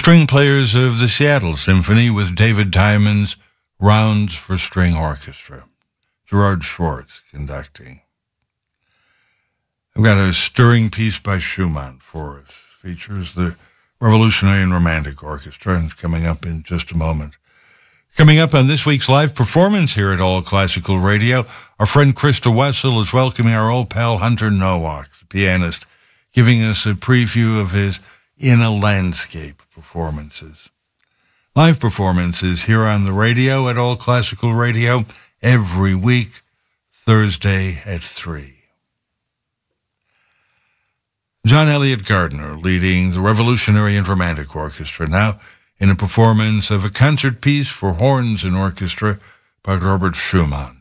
string players of the Seattle Symphony with David Diamond's Rounds for String Orchestra. Gerard Schwartz conducting. I've got a stirring piece by Schumann for us. Features the Revolutionary and Romantic Orchestra, and it's coming up in just a moment. Coming up on this week's live performance here at All Classical Radio, our friend Krista Wessel is welcoming our old pal Hunter Nowak, the pianist, giving us a preview of his In a Landscape performances. Live performances here on the radio at All Classical Radio every week, Thursday at 3. John Elliott Gardner leading the Revolutionary and Romantic Orchestra now in a performance of a concert piece for horns and orchestra by Robert Schumann.